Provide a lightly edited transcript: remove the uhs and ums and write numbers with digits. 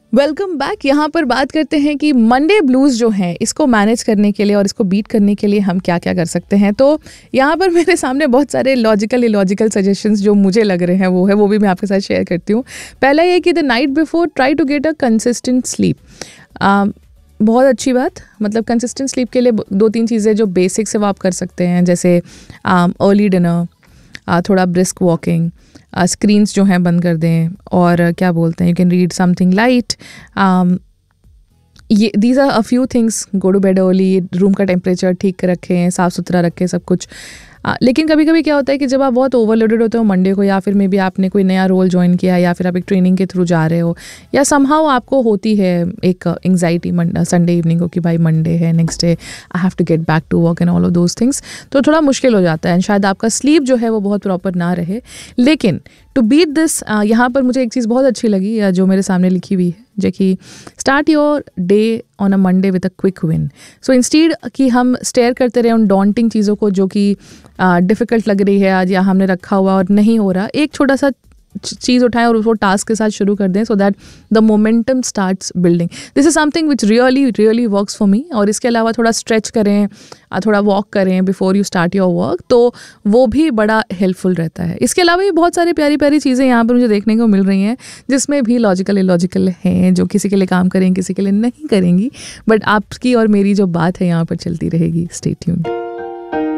Welcome back. यहाँ पर बात करते हैं कि मंडे ब्लूज़ जो हैं इसको मैनेज करने के लिए और इसको बीट करने के लिए हम क्या क्या कर सकते हैं। तो यहाँ पर मेरे सामने बहुत सारे लॉजिकल इलॉजिकल सजेशंस जो मुझे लग रहे हैं वो भी मैं आपके साथ शेयर करती हूँ। पहला ये कि the night before try to get a consistent sleep. बहुत अच्छी बात, मतलब कंसिस्टेंट स्लीप के लिए 2-3 चीज़ें जो बेसिक्स है वो आप कर सकते हैं, जैसे अर्ली डिनर, थोड़ा ब्रिस्क वॉकिंग, स्क्रीन्स जो हैं बंद कर दें, और क्या बोलते हैं, you can read something light. ये these are a few things. Go to bed early, room का टेम्परेचर ठीक रखें, साफ़ सुथरा रखें सब कुछ। लेकिन कभी कभी क्या होता है कि जब आप बहुत ओवरलोडेड होते हो मंडे को, या फिर मे बी आपने कोई नया रोल ज्वाइन किया, या फिर आप एक ट्रेनिंग के थ्रू जा रहे हो, या समहाउ आपको होती है एक एंग्जाइटी संडे इवनिंग को कि भाई मंडे है, next day I have to get back to work and all of those things, तो थोड़ा मुश्किल हो जाता है एंड शायद आपका स्लीप जो है वो बहुत प्रॉपर ना रहे। लेकिन टू बीट दिस, यहाँ पर मुझे एक चीज़ बहुत अच्छी लगी जो मेरे सामने लिखी हुई है, जो कि start your day on a Monday with a quick win. So instead कि हम स्टेयर करते रहे उन डॉन्टिंग चीज़ों को जो कि डिफ़िकल्ट लग रही है आज, या हमने रखा हुआ और नहीं हो रहा, एक छोटा सा चीज़ उठाएं और उसको टास्क के साथ शुरू कर दें, so that the momentum starts building. This is something which really works for me. और इसके अलावा थोड़ा स्ट्रेच करें, थोड़ा वॉक करें before you start your work, तो वो भी बड़ा हेल्पफुल रहता है। इसके अलावा भी बहुत सारी प्यारी प्यारी चीज़ें यहाँ पर मुझे देखने को मिल रही हैं, जिसमें भी लॉजिकल इलॉजिकल हैं, जो किसी के लिए काम करेंगी, किसी के लिए नहीं करेंगी, बट आपकी और मेरी जो बात है यहाँ पर चलती रहेगी। Stay tuned.